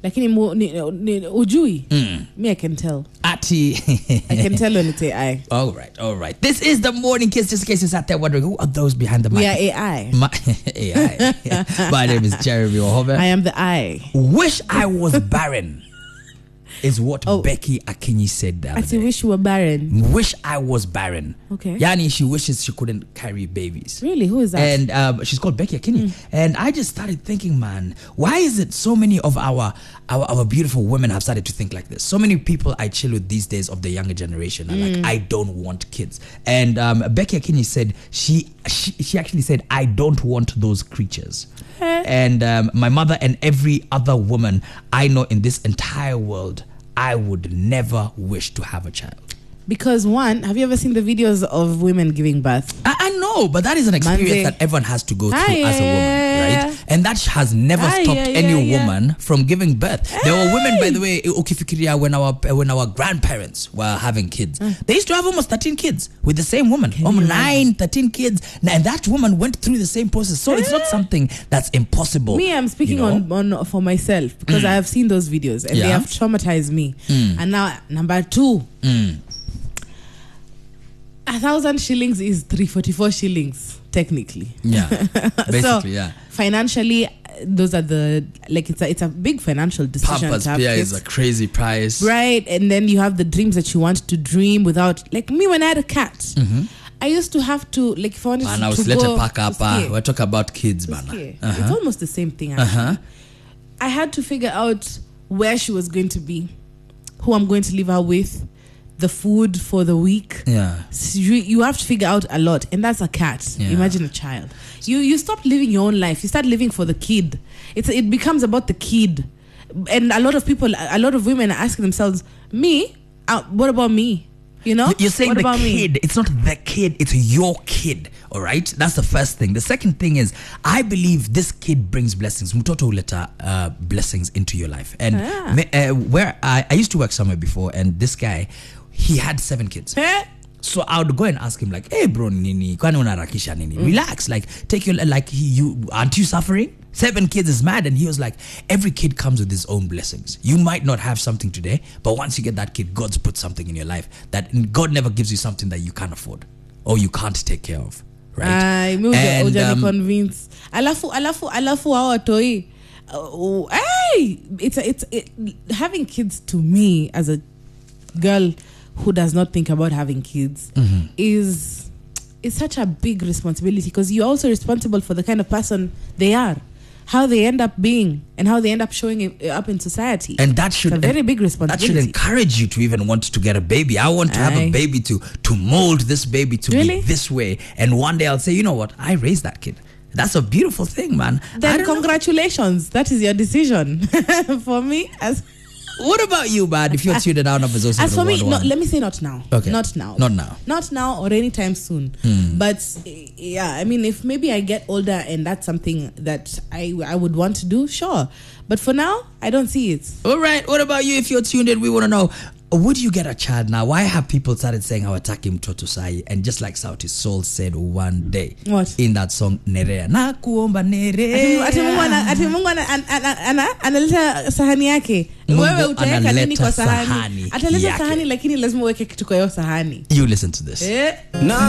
Lakini ujui. Me, I can tell. Ati. I can tell when it's AI. All right. This is the Morning Kiss. Just in case you're sat there wondering, who are those behind the mic? We are AI. AI. My name is Jeremy Ohobe. I am the I. Wish I was barren. Is what Becky Akinyi said the other day. I wish you were barren. Wish I was barren. Okay. Yani, she wishes she couldn't carry babies. Really? Who is that? And she's called Becky Akinyi. And I just started thinking, man, why is it so many of our beautiful women have started to think like this? So many people I chill with these days of the younger generation are like, I don't want kids. And Becky Akinyi said, she actually said, I don't want those creatures. And my mother and every other woman I know in this entire world, I would never wish to have a child. Because one, have you ever seen the videos of women giving birth? I know, but that is an experience that everyone has to go through as a woman, right? And that has never stopped any woman from giving birth. There were women, by the way, ukifikiria when our grandparents were having kids, they used to have almost 13 kids with the same woman. 13 kids. And that woman went through the same process. So it's not something that's impossible. Me, I'm speaking on for myself because I have seen those videos and they have traumatized me. And now, number two, 1,000 shillings is 344 shillings technically. Yeah, basically, so, financially, those are it's a big financial decision. Papa's beer is a crazy price, right? And then you have the dreams that you want to dream without. Like me, when I had a cat, I used to have to if I wanted to go. Pack up. We're talking about kids, man. It's almost the same thing. Actually. I had to figure out where she was going to be, who I'm going to leave her with, the food for the week. So you have to figure out a lot, and that's a cat. Imagine a child. You stop living your own life. You start living for the kid. It becomes about the kid, and a lot of women are asking themselves, me, what about me? You're saying what the about kid. Me? It's not the kid. It's your kid. All right. That's the first thing. The second thing is, I believe this kid brings blessings. Mtoto huleta blessings into your life. And where I used to work somewhere before, and this guy, he had 7 kids. So I would go and ask him like, hey bro, nini, kwani unaharakisha nini? Relax, take your, aren't you suffering? 7 kids is mad. And he was like, every kid comes with his own blessings. You might not have something today, but once you get that kid, God's put something in your life that God never gives you something that you can't afford or you can't take care of, right? And convince. Alafu hawatoi. It's having kids to me as a girl who does not think about having kids is such a big responsibility, because you're also responsible for the kind of person they are, how they end up being, and how they end up showing up in society. And that should a very big responsibility. That should encourage you to even want to get a baby. I want to have a baby to mold this baby to be this way, and one day I'll say, you know what, I raised that kid. That's a beautiful thing, man. Then congratulations. That is your decision. For me, what about you, man? If you're tuned in out of episode, as for me, let me say not now. Okay. Not now or anytime soon. But I mean, if maybe I get older and that's something that I would want to do, sure. But for now, I don't see it. All right. What about you? If you're tuned in, we want to know, would you get a child now? Why have people started saying hawataki mtoto sai? And just like Sauti Sol said one day, what in that song, Nerea na kuomba Nerea, ati Mungu analeta sahani yake. Wewe utaweka nini kwa sahani? Ataleta sahani, lakini lazima uweke kitu kwa hiyo sahani. You listen to this.